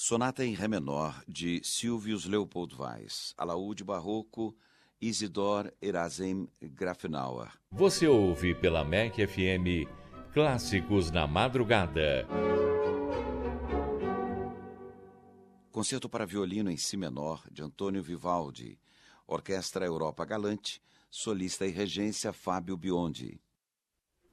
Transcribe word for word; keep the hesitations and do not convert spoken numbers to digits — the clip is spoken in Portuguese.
Sonata em Ré menor, de Silvius Leopold Weiss. Alaúde barroco, Isidor Erasem Grafenauer. Você ouve pela M E C F M Clássicos na Madrugada. Concerto para violino em Si menor, de Antônio Vivaldi. Orquestra Europa Galante, solista e regência Fábio Biondi.